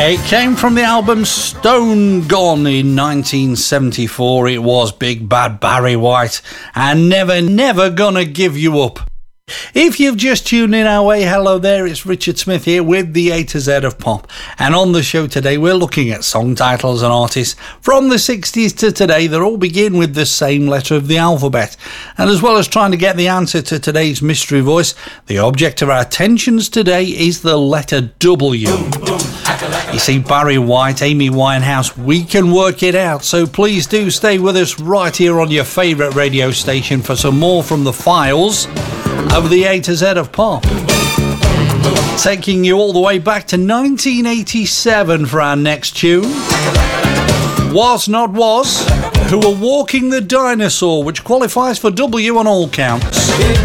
It came from the album Stone Gone in 1974. It was Big Bad Barry White and Never Gonna Give You Up. If you've just tuned in our way, hello there, it's Richard Smith here with the A to Z of Pop. And on the show today, we're looking at song titles and artists from the 60s to today that all begin with the same letter of the alphabet. And as well as trying to get the answer to today's mystery voice, the object of our attentions today is the letter W. You see, Barry White, Amy Winehouse, we can work it out. So please do stay with us right here on your favourite radio station for some more from the files of the A to Z of Pop. Taking you all the way back to 1987 for our next tune. Was Not Was, who are Walking the Dinosaur, which qualifies for W on all counts.